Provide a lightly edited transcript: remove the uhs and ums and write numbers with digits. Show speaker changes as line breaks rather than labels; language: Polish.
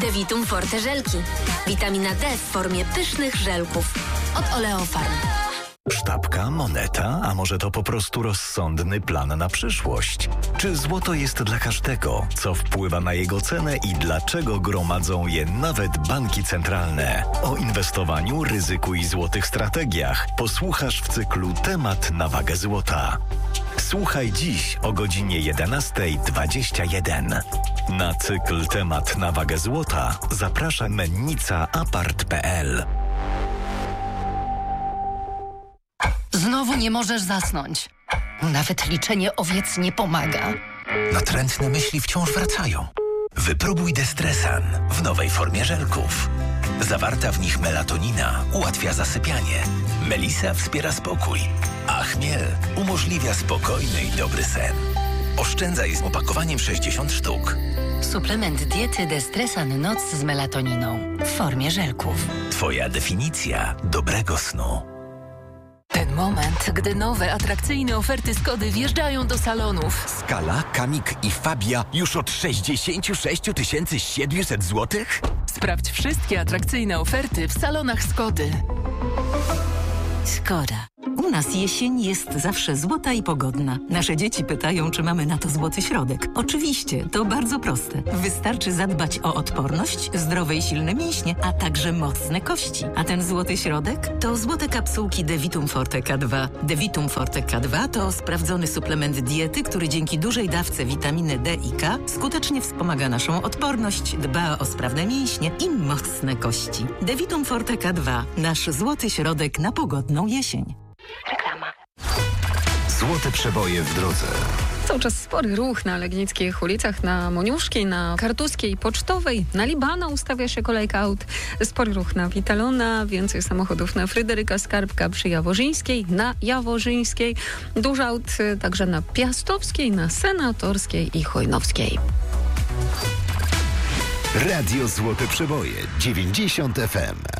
Devitum Forte żelki. Witamina D w formie pysznych żelków. Od Oleofarm.
Sztabka, moneta, a może to po prostu rozsądny plan na przyszłość? Czy złoto jest dla każdego? Co wpływa na jego cenę i dlaczego gromadzą je nawet banki centralne? O inwestowaniu, ryzyku i złotych strategiach posłuchasz w cyklu Temat na wagę złota. Słuchaj dziś o godzinie 11:21. Na cykl Temat na wagę złota zaprasza mennica apart.pl.
Znowu nie możesz zasnąć. Nawet liczenie owiec nie pomaga.
Natrętne myśli wciąż wracają. Wypróbuj Destresan w nowej formie żelków. Zawarta w nich melatonina ułatwia zasypianie. Melisa wspiera spokój, a chmiel umożliwia spokojny i dobry sen. Oszczędzaj z opakowaniem 60 sztuk.
Suplement diety Destresan Noc z melatoniną w formie żelków.
Twoja definicja dobrego snu.
Ten moment, gdy nowe, atrakcyjne oferty Skody wjeżdżają do salonów.
Skala, Kamik i Fabia już od 66 700 zł?
Sprawdź wszystkie atrakcyjne oferty w salonach Skody.
Škoda. U nas jesień jest zawsze złota i pogodna. Nasze dzieci pytają, czy mamy na to złoty środek. Oczywiście, to bardzo proste. Wystarczy zadbać o odporność, zdrowe i silne mięśnie, a także mocne kości. A ten złoty środek to złote kapsułki Devitum Forte K2. Devitum Forte K2 to sprawdzony suplement diety, który dzięki dużej dawce witaminy D i K skutecznie wspomaga naszą odporność, dba o sprawne mięśnie i mocne kości. Devitum Forte K2. Nasz złoty środek na pogodną jesień.
Reklama.
Złote przeboje w drodze.
Cały czas spory ruch na legnickich ulicach, na Moniuszki, na Kartuskiej, Pocztowej, na Libana ustawia się kolejka aut. Spory ruch na Witalona, więcej samochodów na Fryderyka Skarbka przy Jaworzyńskiej, na Jaworzyńskiej, dużo aut także na Piastowskiej, na Senatorskiej i Chojnowskiej.
Radio Złote Przeboje 90 FM.